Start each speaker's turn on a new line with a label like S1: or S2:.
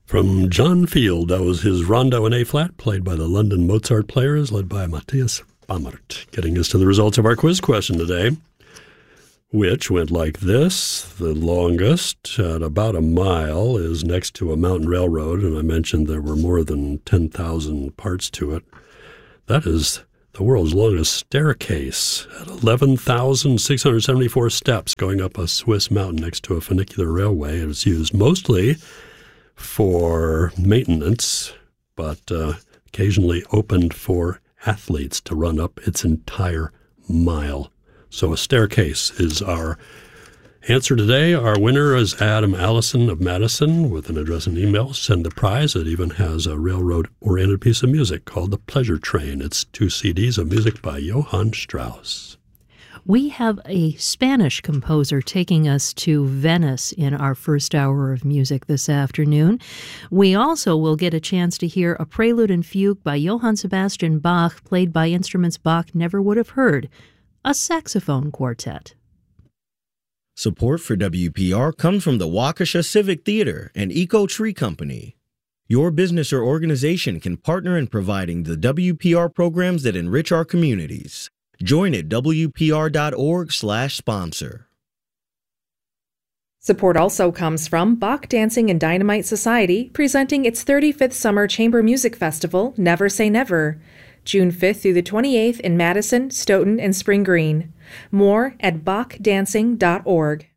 S1: From John Field, that was his rondo in A-flat, played by the London Mozart Players, led by Matthias Bammert. Getting us to the results of our quiz question today, which went like this. The longest, at about a mile, is next to a mountain railroad, and I mentioned there were more than 10,000 parts to it. That is the world's longest staircase at 11,674 steps going up a Swiss mountain next to a funicular railway. It was used mostly for maintenance, but occasionally opened for athletes to run up its entire mile. So a staircase is our answer today. Our winner is Adam Allison of Madison with an address and email. Send the prize. It even has a railroad-oriented piece of music called The Pleasure Train. It's 2 CDs of music by Johann Strauss.
S2: We have a Spanish composer taking us to Venice in our first hour of music this afternoon. We also will get a chance to hear a prelude and fugue by Johann Sebastian Bach, played by instruments Bach never would have heard, a saxophone quartet.
S3: Support for WPR comes from the Waukesha Civic Theater and Eco Tree Company. Your business or organization can partner in providing the WPR programs that enrich our communities. Join at WPR.org/sponsor.
S4: Support also comes from Bach Dancing and Dynamite Society, presenting its 35th Summer Chamber Music Festival, Never Say Never, June 5th through the 28th in Madison, Stoughton, and Spring Green. More at bachdancing.org.